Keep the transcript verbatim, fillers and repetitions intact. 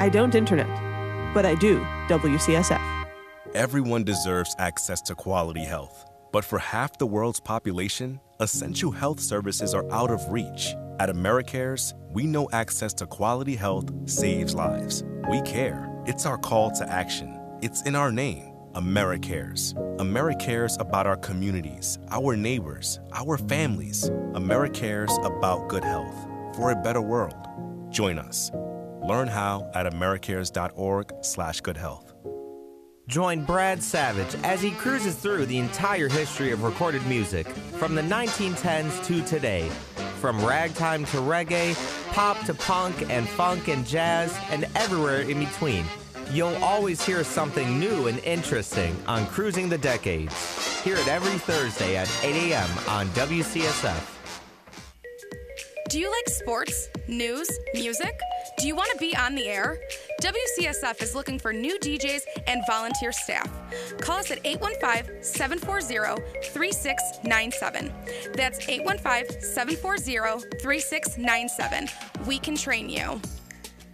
I don't internet, but I do W C S F. Everyone deserves access to quality health. But for half the world's population, essential health services are out of reach. At AmeriCares, we know access to quality health saves lives. We care. It's our call to action. It's in our name, AmeriCares. AmeriCares about our communities, our neighbors, our families. AmeriCares about good health for a better world. Join us. Learn how at americares.org slash good health. Join Brad Savage as he cruises through the entire history of recorded music, from the nineteen tens to today. From ragtime to reggae, pop to punk and funk and jazz, and everywhere in between. You'll always hear something new and interesting on Cruising the Decades. Hear it every Thursday at eight a.m. on W C S F. Do you like sports, news, music? Do you want to be on the air? W C S F is looking for new D Js and volunteer staff. Call us at eight one five, seven four zero, three six nine seven. That's eight one five, seven four zero, three six nine seven. We can train you.